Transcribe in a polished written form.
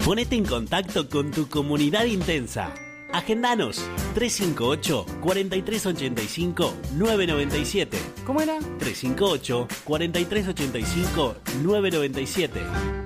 Ponete en contacto con tu comunidad intensa. Agendanos 358-4385-997. ¿Cómo era? 358-4385-997.